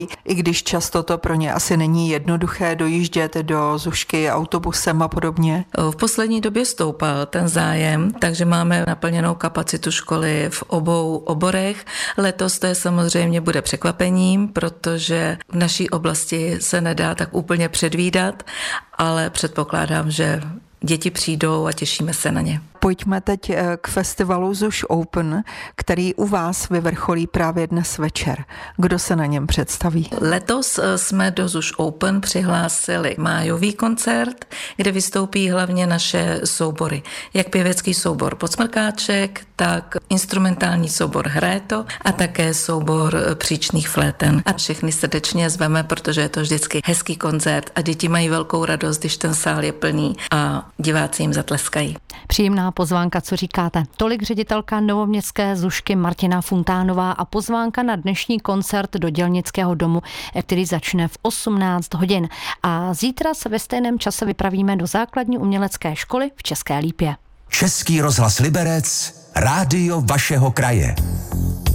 I když často to pro ně asi není jednoduché dojíždět do Zušky autobusem a podobně. V poslední době stoupal ten zájem, takže máme naplněnou kapacitu školy v obou oborech. Letos to je samozřejmě bude překvapením, protože v naší oblasti se nedá tak úplně předvídat, ale předpokládám, že děti přijdou a těšíme se na ně. Pojďme teď k festivalu Zuš Open, který u vás vyvrcholí právě dnes večer. Kdo se na něm představí? Letos jsme do Zuš Open přihlásili májový koncert, kde vystoupí hlavně naše soubory. Jak pěvecký soubor Podsmrkáček, tak instrumentální soubor Hréto a také soubor příčných fléten. A všechny srdečně zveme, protože je to vždycky hezký koncert a děti mají velkou radost, když ten sál je plný a diváci jim zatleskají. Příjemná pozvánka, co říkáte? Tolik ředitelka Novoměstské Zušky Martina Funtánová a pozvánka na dnešní koncert do Dělnického domu, který začne v 18 hodin. A zítra se ve stejném čase vypravíme do základní umělecké školy v České Lípě. Český rozhlas Liberec, rádio vašeho kraje.